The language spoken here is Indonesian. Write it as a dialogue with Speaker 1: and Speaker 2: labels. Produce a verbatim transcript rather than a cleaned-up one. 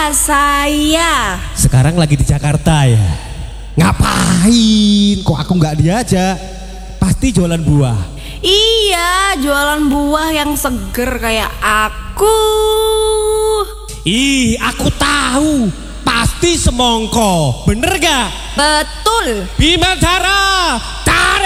Speaker 1: saya.
Speaker 2: Sekarang lagi di Jakarta ya. Ngapain? Kok aku nggak diajak? Pasti jualan buah.
Speaker 1: Iya, jualan buah yang seger kayak aku.
Speaker 2: Ih, aku tahu. Pasti semongko. Bener gak?
Speaker 1: Betul.
Speaker 2: Bima Dara